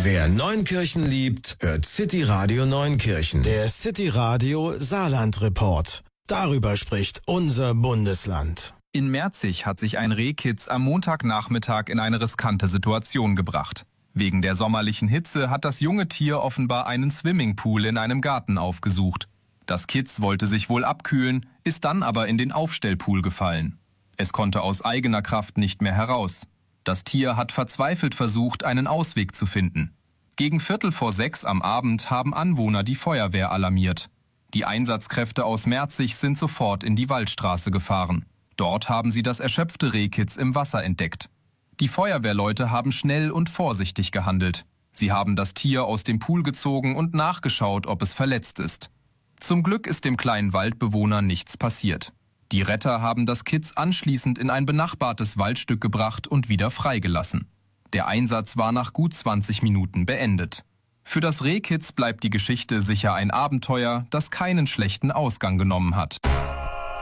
Wer Neunkirchen liebt, hört City Radio Neunkirchen. Der City Radio Saarland Report. Darüber spricht unser Bundesland. In Merzig hat sich ein Rehkitz am Montagnachmittag in eine riskante Situation gebracht. Wegen der sommerlichen Hitze hat das junge Tier offenbar einen Swimmingpool in einem Garten aufgesucht. Das Kitz wollte sich wohl abkühlen, ist dann aber in den Aufstellpool gefallen. Es konnte aus eigener Kraft nicht mehr heraus. Das Tier hat verzweifelt versucht, einen Ausweg zu finden. Gegen 5:45 am Abend haben Anwohner die Feuerwehr alarmiert. Die Einsatzkräfte aus Merzig sind sofort in die Waldstraße gefahren. Dort haben sie das erschöpfte Rehkitz im Wasser entdeckt. Die Feuerwehrleute haben schnell und vorsichtig gehandelt. Sie haben das Tier aus dem Pool gezogen und nachgeschaut, ob es verletzt ist. Zum Glück ist dem kleinen Waldbewohner nichts passiert. Die Retter haben das Kitz anschließend in ein benachbartes Waldstück gebracht und wieder freigelassen. Der Einsatz war nach gut 20 Minuten beendet. Für das Rehkitz bleibt die Geschichte sicher ein Abenteuer, das keinen schlechten Ausgang genommen hat.